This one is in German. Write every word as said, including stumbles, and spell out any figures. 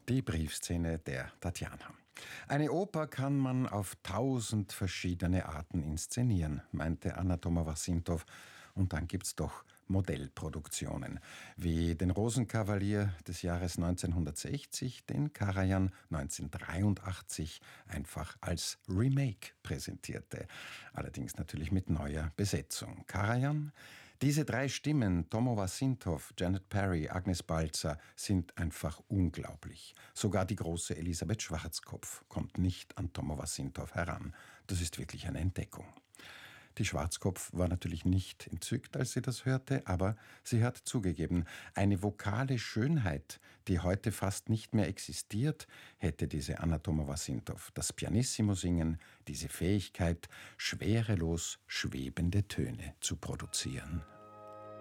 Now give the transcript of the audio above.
Die Briefszene der Tatjana. Eine Oper kann man auf tausend verschiedene Arten inszenieren, meinte Anna Tomowa-Sintow. Und dann gibt's doch Modellproduktionen, wie den Rosenkavalier des Jahres neunzehnhundertsechzig, den Karajan neunzehnhundertdreiundachtzig einfach als Remake präsentierte. Allerdings natürlich mit neuer Besetzung. Karajan? Diese drei Stimmen, Tomowa-Sintow, Janet Perry, Agnes Balzer, sind einfach unglaublich. Sogar die große Elisabeth Schwarzkopf kommt nicht an Tomowa-Sintow heran. Das ist wirklich eine Entdeckung. Die Schwarzkopf war natürlich nicht entzückt, als sie das hörte, aber sie hat zugegeben, eine vokale Schönheit, die heute fast nicht mehr existiert, hätte diese Anna Tomowa-Sintow. Das Pianissimo-Singen, diese Fähigkeit, schwerelos schwebende Töne zu produzieren.